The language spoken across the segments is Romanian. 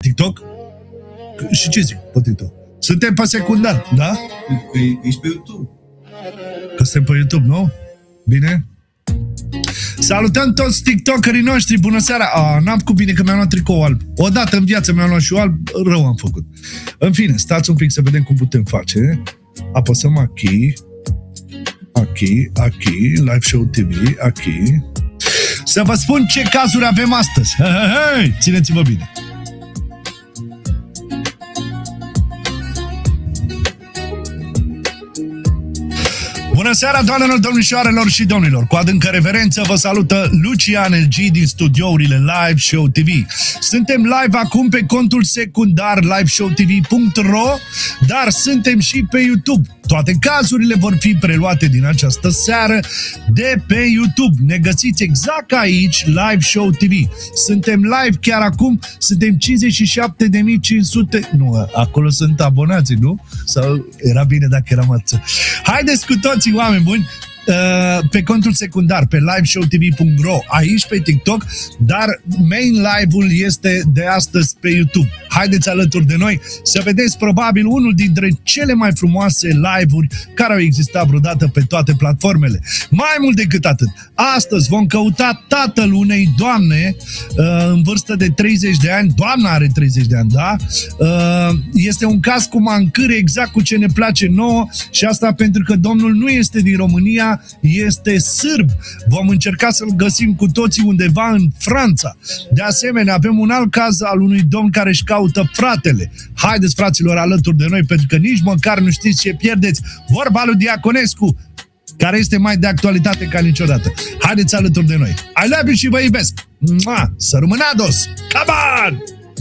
TikTok? Și ce zic pe TikTok? Suntem pe secundar, da? Că ești pe YouTube. Că suntem pe YouTube, nu? Bine? Salutăm toți tiktokerii noștri, bună seara! N-am făcut bine că mi-am luat tricou alb. Odată în viață mi-am luat și alb, rău am făcut. În fine, stați un pic să vedem cum putem face. Apăsăm aici, Live Show TV, aici. Să vă spun ce cazuri avem astăzi. Hei, țineți-vă bine! Bună seara, doamnelor, domnișoarelor și domnilor! Cu adâncă reverență vă salută Lucian LG din studiourile Live Show TV. Suntem live acum pe contul secundar liveshowtv.ro, dar suntem și pe YouTube. Toate cazurile vor fi preluate din această seară de pe YouTube. Ne găsiți exact aici, Live Show TV. Suntem live chiar acum, suntem 57.500... Nu, acolo sunt abonații, nu? Sau era bine dacă eram atât. Haideți cu toții, oameni buni, pe contul secundar, pe liveshowtv.ro, aici pe TikTok, dar main live-ul este de astăzi pe YouTube. Haideți alături de noi să vedeți probabil unul dintre cele mai frumoase live-uri care au existat vreodată pe toate platformele. Mai mult decât atât, astăzi vom căuta tatăl unei doamne în vârstă de 30 de ani. Doamna are 30 de ani, da? Este un caz cu mancări exact cu ce ne place nouă și asta pentru că domnul nu este din România, este sârb. Vom încerca să-l găsim cu toții undeva în Franța. De asemenea, avem un alt caz al unui domn care își caută fratele. Haideți, fraților, alături de noi, pentru că nici măcar nu știți ce pierdeți. Vorba lui Diaconescu, care este mai de actualitate ca niciodată. Haideți alături de noi. I love you și vă iubesc. Să rămânados! Come on!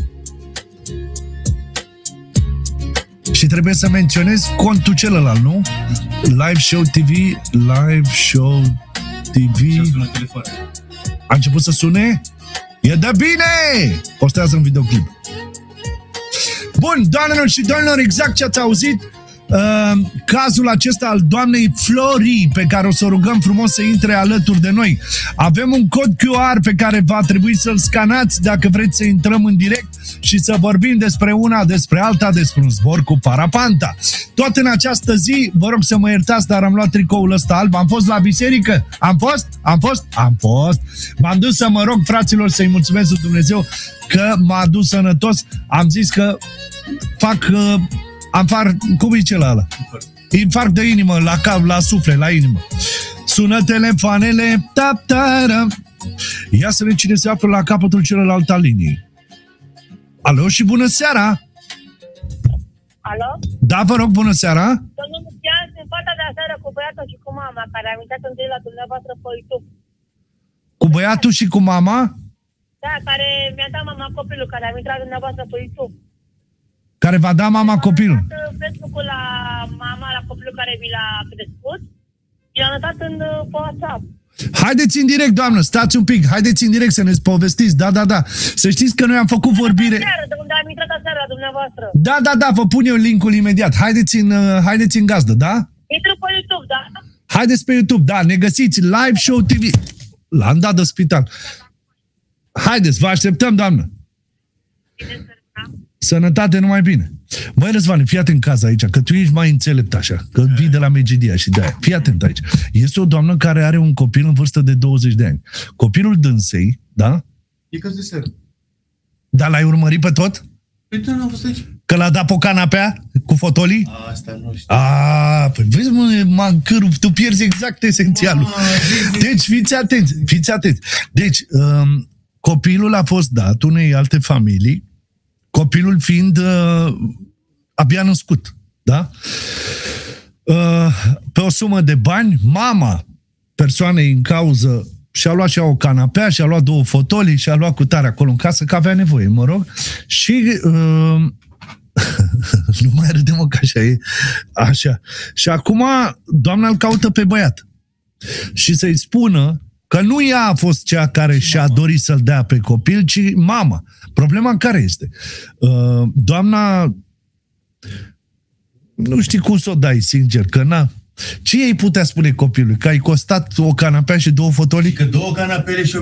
Și trebuie să menționez contul celălalt, nu? Live Show TV, Live Show TV. A început să sune? E de bine! Postează un videoclip. Bun, doamnelor și domnilor, exact ce ați auzit, cazul acesta al doamnei Flori, pe care o să o rugăm frumos să intre alături de noi. Avem un cod QR pe care va trebui să-l scanați dacă vreți să intrăm în direct și să vorbim despre una, despre alta, despre un zbor cu parapanta. Tot în această zi, vă rog să mă iertați, dar am luat tricoul ăsta alb. Am fost la biserică? Am fost. M-am dus să mă rog fraților să-i mulțumesc lui Dumnezeu că m-a dus sănătos. Am zis că fac... cum e celălalt? Infarct de inimă, la cap, la suflet, la inimă. Sună telefoanele, tap-tara. Ia să vedem cine se află la capătul celălalt al liniei. Alo și bună seara! Alo? Da, vă rog, bună seara! Domnul Lucian, sunt fata de aseară cu băiatul și cu mama, care am intrat întâi la dumneavoastră pe YouTube. Cu băiatul și cu mama? Da, care mi-a dat mama copilul, care am intrat dumneavoastră pe YouTube. Care va da mama copilul? Am lăsat Facebook-ul la mama, la copilul care mi l-a crescut și l-am lăsat pe WhatsApp. Haideți în direct, doamnă, stați un pic, haideți în direct să ne povestiți, da. Să știți că noi am făcut vorbire... De unde am intrat aseară la dumneavoastră. Da, vă pun eu link-ul imediat. Haideți în gazdă, da? Intru pe YouTube, da? Haideți pe YouTube, da, ne găsiți Live Show TV. L-am dat de spital. Haideți, vă așteptăm, doamnă. Sănătate, numai bine. Băi, Răzvan, fii atent în caz aici, că tu ești mai înțelept așa, că vii de la Megidia și de-aia. Fii atent aici. Este o doamnă care are un copil în vârstă de 20 de ani. Copilul dânsei, da? E că de seară. Dar l-ai urmărit pe tot? Păi da, n-am fost aici. Că l-a dat pe canapea cu fotolii? Asta nu știu. Păi vezi, mă, mancărul, tu pierzi exact esențialul. Deci, fiți atenți. Deci, copilul a fost dat unei alte familii, copilul fiind abia născut, da? Pe o sumă de bani, mama persoanei în cauză și-a luat și o canapea, și-a luat 2 fotolii, și-a luat cutare acolo în casă, că avea nevoie, mă rog. Și nu mai râdem, că așa e. Așa. Și acum doamna îl caută pe băiat. Și să-i spună că nu ea a fost cea care și-a dorit să-l dea pe copil, ci mama. Problema care este? Doamna nu știi cum să o dai, sincer, că n-a... Ce ei putea spune copilului? Că ai costat o canapea și 2 fotolii? Că 2 canapele și